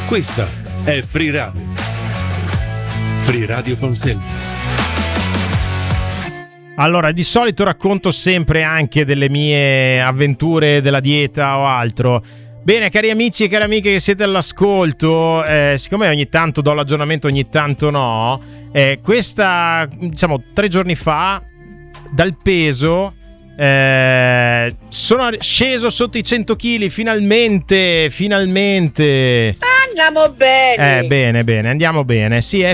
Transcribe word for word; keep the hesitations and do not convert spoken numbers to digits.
Questa è Free Radio. Free Radio Consente. Allora, di solito racconto sempre anche delle mie avventure della dieta o altro. Bene, cari amici e cari amiche che siete all'ascolto, eh, siccome ogni tanto do l'aggiornamento, ogni tanto no, eh, questa, diciamo, tre giorni fa, dal peso, eh, sono sceso sotto i cento chili, finalmente, finalmente. Andiamo bene. Eh, bene, bene, andiamo bene. Sì, è,